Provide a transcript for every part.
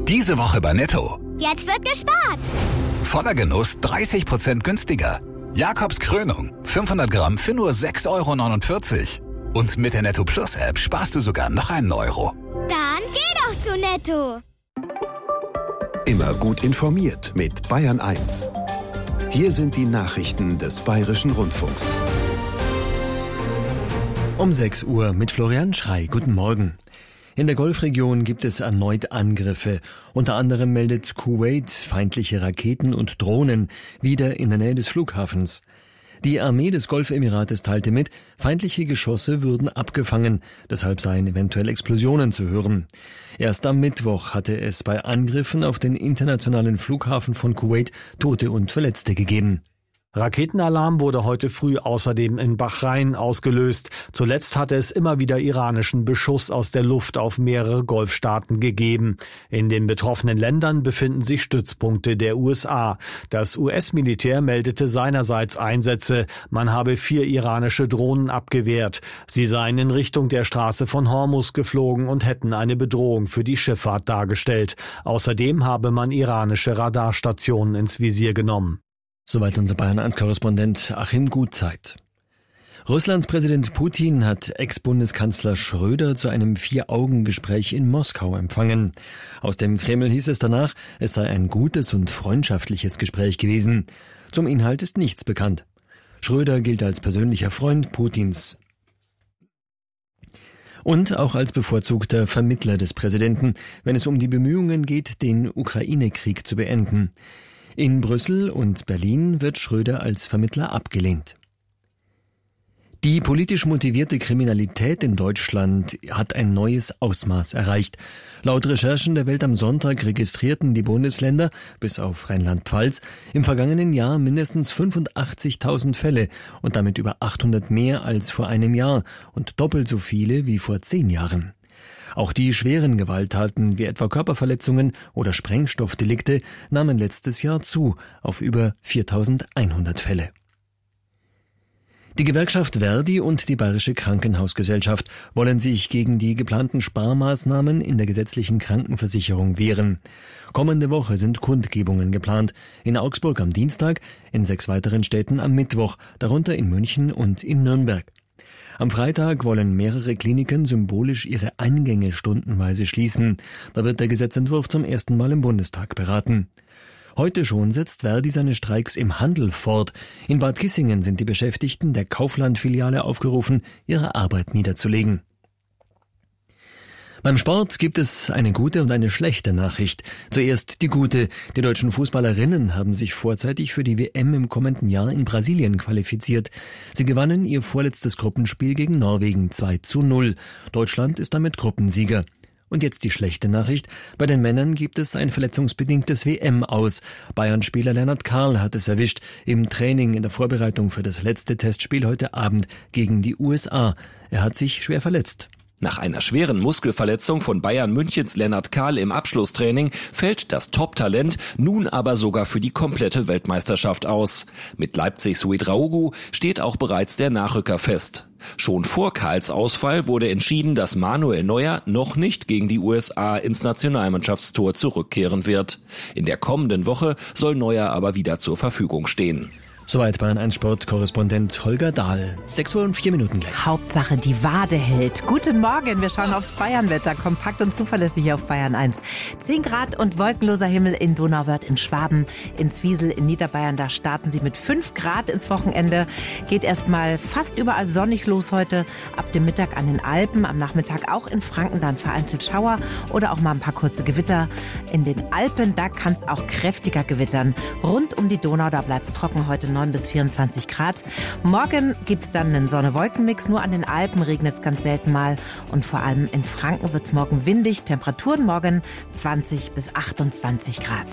Diese Woche bei Netto. Jetzt wird gespart. Voller Genuss 30% günstiger. Jakobs Krönung 500 Gramm für nur 6,49 €. Und mit der Netto Plus App sparst du sogar noch einen Euro. Dann geh doch zu Netto. Immer gut informiert mit Bayern 1. Hier sind die Nachrichten des Bayerischen Rundfunks. Um 6 Uhr mit Florian Schrey. Guten Morgen. In der Golfregion gibt es erneut Angriffe. Unter anderem meldet Kuwait feindliche Raketen und Drohnen wieder in der Nähe des Flughafens. Die Armee des Golfemirates teilte mit, feindliche Geschosse würden abgefangen, deshalb seien eventuell Explosionen zu hören. Erst am Mittwoch hatte es bei Angriffen auf den internationalen Flughafen von Kuwait Tote und Verletzte gegeben. Raketenalarm wurde heute früh außerdem in Bahrain ausgelöst. Zuletzt hatte es immer wieder iranischen Beschuss aus der Luft auf mehrere Golfstaaten gegeben. In den betroffenen Ländern befinden sich Stützpunkte der USA. Das US-Militär meldete seinerseits Einsätze. Man habe 4 iranische Drohnen abgewehrt. Sie seien in Richtung der Straße von Hormuz geflogen und hätten eine Bedrohung für die Schifffahrt dargestellt. Außerdem habe man iranische Radarstationen ins Visier genommen. Soweit unser Bayern-1-Korrespondent Achim Gutzeit. Russlands Präsident Putin hat Ex-Bundeskanzler Schröder zu einem 4-Augen-Gespräch in Moskau empfangen. Aus dem Kreml hieß es danach, es sei ein gutes und freundschaftliches Gespräch gewesen. Zum Inhalt ist nichts bekannt. Schröder gilt als persönlicher Freund Putins und auch als bevorzugter Vermittler des Präsidenten, wenn es um die Bemühungen geht, den Ukraine-Krieg zu beenden. In Brüssel und Berlin wird Schröder als Vermittler abgelehnt. Die politisch motivierte Kriminalität in Deutschland hat ein neues Ausmaß erreicht. Laut Recherchen der Welt am Sonntag registrierten die Bundesländer, bis auf Rheinland-Pfalz, im vergangenen Jahr mindestens 85.000 Fälle und damit über 800 mehr als vor einem Jahr und doppelt so viele wie vor 10 Jahren. Auch die schweren Gewalttaten wie etwa Körperverletzungen oder Sprengstoffdelikte nahmen letztes Jahr zu, auf über 4.100 Fälle. Die Gewerkschaft Verdi und die Bayerische Krankenhausgesellschaft wollen sich gegen die geplanten Sparmaßnahmen in der gesetzlichen Krankenversicherung wehren. Kommende Woche sind Kundgebungen geplant. In Augsburg am Dienstag, in 6 weiteren Städten am Mittwoch, darunter in München und in Nürnberg. Am Freitag wollen mehrere Kliniken symbolisch ihre Eingänge stundenweise schließen. Da wird der Gesetzentwurf zum ersten Mal im Bundestag beraten. Heute schon setzt Verdi seine Streiks im Handel fort. In Bad Kissingen sind die Beschäftigten der Kaufland-Filiale aufgerufen, ihre Arbeit niederzulegen. Beim Sport gibt es eine gute und eine schlechte Nachricht. Zuerst die gute. Die deutschen Fußballerinnen haben sich vorzeitig für die WM im kommenden Jahr in Brasilien qualifiziert. Sie gewannen ihr vorletztes Gruppenspiel gegen Norwegen 2:0. Deutschland ist damit Gruppensieger. Und jetzt die schlechte Nachricht. Bei den Männern gibt es ein verletzungsbedingtes WM-Aus. Bayern-Spieler Lennart Karl hat es erwischt im Training in der Vorbereitung für das letzte Testspiel heute Abend gegen die USA. Er hat sich schwer verletzt. Nach einer schweren Muskelverletzung von Bayern Münchens Lennart Karl im Abschlusstraining fällt das Top-Talent nun aber sogar für die komplette Weltmeisterschaft aus. Mit Leipzigs Ouedraogo steht auch bereits der Nachrücker fest. Schon vor Karls Ausfall wurde entschieden, dass Manuel Neuer noch nicht gegen die USA ins Nationalmannschaftstor zurückkehren wird. In der kommenden Woche soll Neuer aber wieder zur Verfügung stehen. Soweit Bayern 1 Sportkorrespondent Holger Dahl. 6:04 gleich. Hauptsache die Wade hält. Guten Morgen, wir schauen aufs Bayernwetter. Kompakt und zuverlässig auf Bayern 1. 10 Grad und wolkenloser Himmel in Donauwörth in Schwaben. In Zwiesel in Niederbayern, da starten sie mit 5 Grad ins Wochenende. Geht erstmal fast überall sonnig los heute. Ab dem Mittag an den Alpen, am Nachmittag auch in Franken dann vereinzelt Schauer oder auch mal ein paar kurze Gewitter. In den Alpen, da kann es auch kräftiger gewittern. Rund um die Donau, da bleibt es trocken heute 9 bis 24 Grad. Morgen gibt's dann einen Sonne-Wolken-Mix. Nur an den Alpen regnet es ganz selten mal. Und vor allem in Franken wird's morgen windig. Temperaturen morgen 20 bis 28 Grad.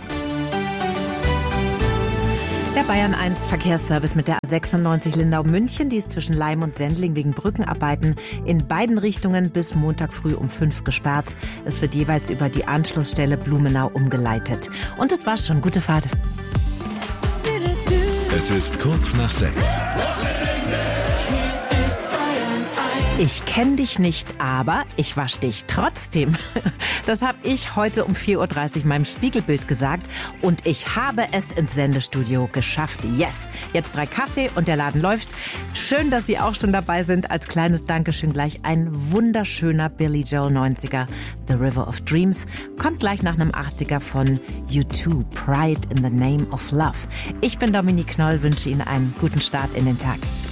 Der Bayern 1 Verkehrsservice mit der A96 Lindau-München, die ist zwischen Leim und Sendling wegen Brückenarbeiten in beiden Richtungen bis Montag früh um 5 gesperrt. Es wird jeweils über die Anschlussstelle Blumenau umgeleitet. Und das war's schon. Gute Fahrt. Es ist kurz nach 6. Ich kenne dich nicht, aber ich wasch dich trotzdem. Das habe ich heute um 4.30 Uhr meinem Spiegelbild gesagt und ich habe es ins Sendestudio geschafft. Yes! Jetzt 3 Kaffee und der Laden läuft. Schön, dass Sie auch schon dabei sind. Als kleines Dankeschön gleich ein wunderschöner Billy Joel 90er, The River of Dreams. Kommt gleich nach einem 80er von U2, Pride in the Name of Love. Ich bin Dominique Knoll, wünsche Ihnen einen guten Start in den Tag.